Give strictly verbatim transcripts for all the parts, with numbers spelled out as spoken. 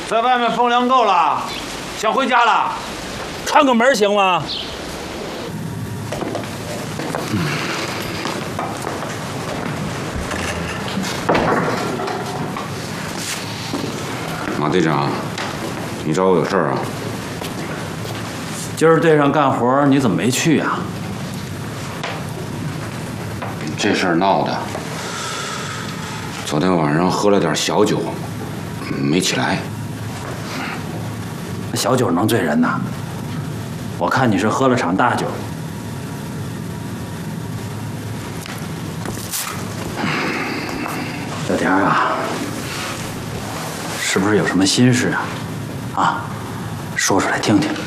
在外面风凉够了，想回家了。 串个门行吗？ 马队长，你找我有事儿啊？ 今儿队上干活，你怎么没去呀？ 这事儿闹的，昨天晚上喝了点小酒，没起来。 小酒能醉人呐？我看你是喝了场大酒。小田啊，是不是有什么心事啊？啊，说出来听听。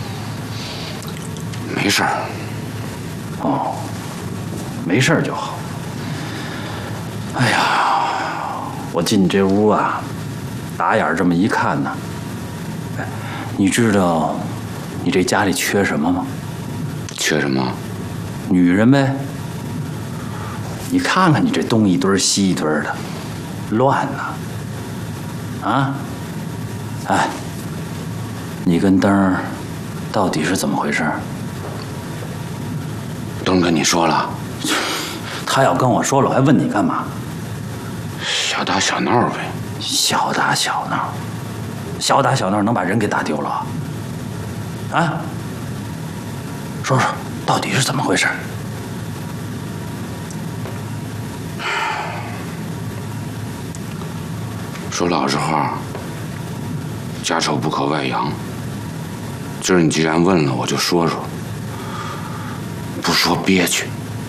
没事儿。 哦，没事儿就好。哎呀，我进你这屋啊，打眼这么一看呢，哎，你知道你这家里缺什么吗？ 缺什么？ 女人呗。你看看你这东一堆西一堆的，乱呐！啊，哎，你跟灯儿到底是怎么回事？ 灯跟你说了？ 他要跟我说了，我还问你干嘛？ 小打小闹呗。 小打小闹，小打小闹能把人给打丢了？啊？说说到底是怎么回事？ 说老实话，家丑不可外扬。今儿你既然问了，我就说说，不说憋屈。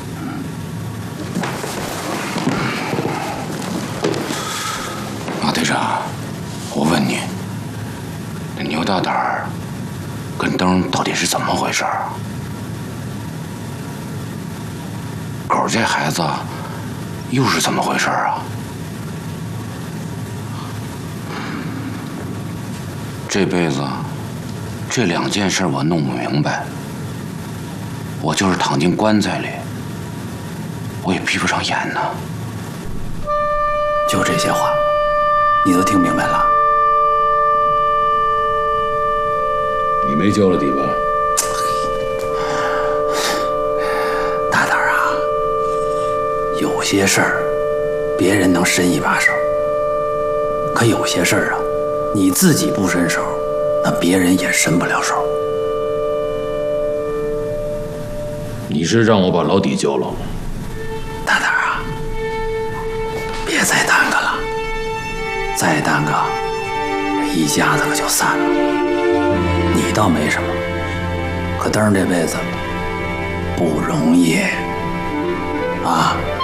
马队长，我问你，那牛大胆儿跟灯到底是怎么回事啊？狗这孩子又是怎么回事啊？这辈子这两件事我弄不明白，我就是躺进棺材里，我也闭不上眼呢。 就这些话，你都听明白了？ 你没交了底吧？ 大胆啊！有些事儿，别人能伸一把手，可有些事儿啊，你自己不伸手，那别人也伸不了手。 你是让我把老底交了？ 大胆啊！别再耽搁了，再耽搁，这一家子可就散了。你倒没什么，可灯儿这辈子不容易啊。